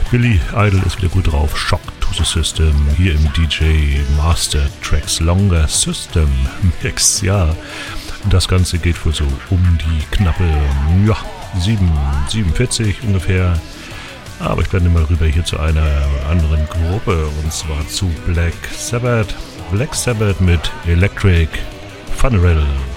Billy Idol ist wieder gut drauf. Shock to the System hier im DJ Master Tracks Longer System Mix. Ja, das Ganze geht wohl so um die knappe 47 ungefähr. Aber ich blende mal rüber hier zu einer anderen Gruppe und zwar zu Black Sabbath. Black Sabbath mit Electric Funeral.